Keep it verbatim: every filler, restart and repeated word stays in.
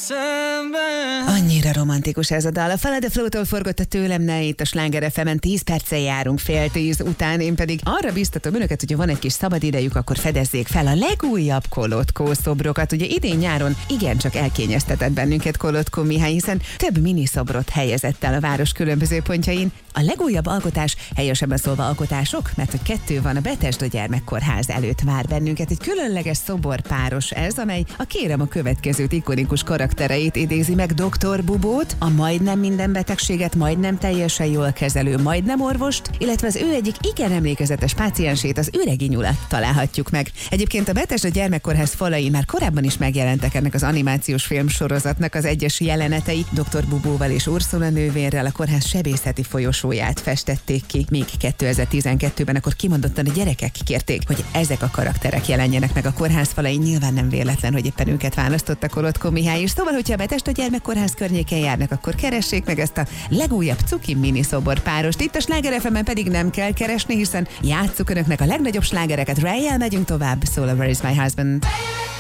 szemben. Annyira romantikus ez a dal. A Follow the Flow-tól forgott a Tőlem ne itt a Sláger ef emen, tíz perccel járunk fél tíz után, én pedig arra biztatom önöket, hogyha van egy kis szabad idejük, akkor fedezzék fel a legújabb Kolotkó szobrokat. Ugye idén nyáron igencsak elkényeztetett bennünket Kolotkó Mihály, hiszen több miniszobrot helyezett el a város különböző pontjain. A legújabb alkotás, helyesebben szólva alkotások, mert hogy kettő van, a Bethesda Gyermekkórház előtt vár bennünket. Egy különleges szoborpáros ez, amely a Kérem a következőt ikonikus karaktereit idézi meg: doktor Bubót, a majdnem minden betegséget majdnem teljesen jól kezelő majdnem orvost, illetve az ő egyik igen emlékezetes páciensét, az üregi nyulat találhatjuk meg. Egyébként a Bethesda Gyermekkórház falai már korábban is megjelentek ennek az animációs filmsorozatnak az egyes jelenetei. doktor Bubóval és Ursula nővérrel a kórház sebészeti folyosóját festették ki, míg kétezer-tizenkettőben akkor kimondottan a gyerekek kérték, hogy ezek a karakterek jelenjenek meg a kórház falain. Nyilván nem véletlen, hogy éppen őket választotta Kolotkó Mihály is. Szóval, hogyha a Bethesda Gyermekkórház környéken járnak, akkor keressék meg ezt a legújabb cuki miniszoborpárost. Itt a Sláger ef emen pedig nem kell keresni, hiszen játsszuk önöknek a legnagyobb slágereket. Ray-jel megyünk tovább, szól a Where is my husband.